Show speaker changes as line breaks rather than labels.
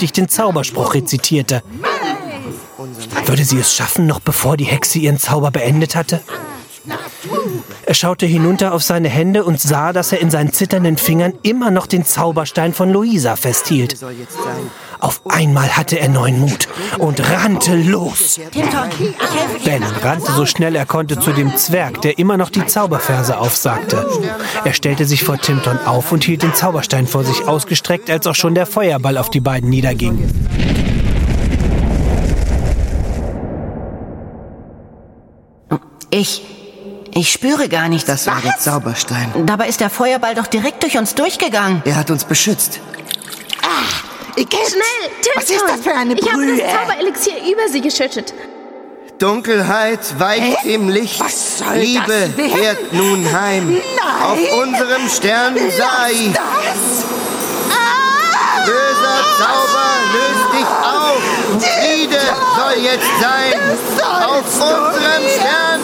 heftig den Zauberspruch rezitierte. Würde sie es schaffen, noch bevor die Hexe ihren Zauber beendet hatte? Er schaute hinunter auf seine Hände und sah, dass er in seinen zitternden Fingern immer noch den Zauberstein von Luisa festhielt. Auf einmal hatte er neuen Mut und rannte los.
Timton, ich helfe dir.
Ben rannte so schnell er konnte zu dem Zwerg, der immer noch die Zauberverse aufsagte. Er stellte sich vor Timton auf und hielt den Zauberstein vor sich ausgestreckt, als auch schon der Feuerball auf die beiden niederging.
Ich spüre gar nichts.
Das war der Zauberstein.
Dabei ist der Feuerball doch direkt durch uns durchgegangen.
Er hat uns beschützt.
Schnell, Timton!
Was ist das für eine
Ich habe
Brühe?
das Zauberelixier über sie geschüttet.
Dunkelheit weicht im Licht.
Was soll
Liebe
das werden?
kehrt nun heim.
Nein!
Auf unserem Stern sei.
Das!
Böser Zauber, löst dich auf. Friede soll jetzt sein. Auf unserem Stern